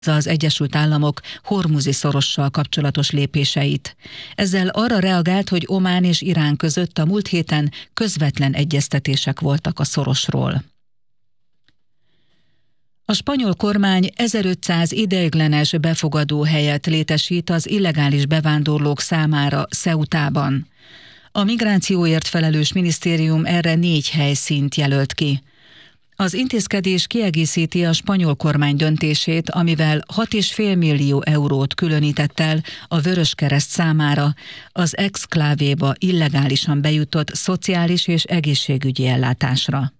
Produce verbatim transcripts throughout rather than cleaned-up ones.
az Egyesült Államok Hormuzi szorossal kapcsolatos lépéseit. Ezzel arra reagált, hogy Omán és Irán között a múlt héten közvetlen egyeztetések voltak a szorosról. A spanyol kormány ezerötszáz ideiglenes befogadó helyet létesít az illegális bevándorlók számára Ceutában. A migrációért felelős minisztérium erre négy helyszínt jelölt ki. Az intézkedés kiegészíti a spanyol kormány döntését, amivel hat egész öt millió eurót különített el a Vöröskereszt számára az exklávéba illegálisan bejutott szociális és egészségügyi ellátásra.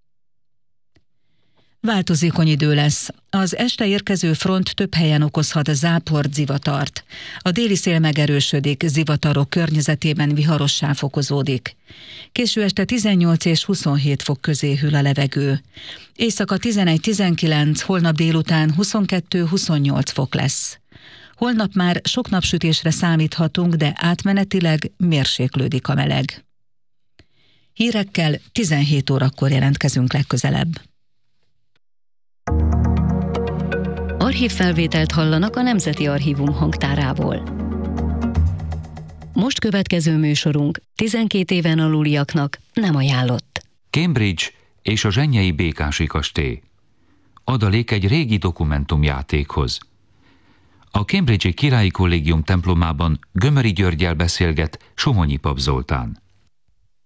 Változékony idő lesz. Az este érkező front több helyen okozhat záport, zivatart. A déli szél megerősödik, zivatarok környezetében viharossá fokozódik. Késő este tizennyolc és huszonhét fok közé hűl a levegő. Éjszaka tizenegy-tizenkilenc, holnap délután huszonkettő-huszonnyolc fok lesz. Holnap már sok napsütésre számíthatunk, de átmenetileg mérséklődik a meleg. Hírekkel tizenhét órakor jelentkezünk legközelebb. Archívfelvételt hallanak a Nemzeti Archívum hangtárából. Most következő műsorunk tizenkét éven aluliaknak nem ajánlott. Cambridge és a zsenyei Békási kastély. Adalék egy régi dokumentumjátékhoz. A Cambridge-i Királyi Kollégium templomában Gömöri Györggyel beszélget Somonyi Pap Zoltán.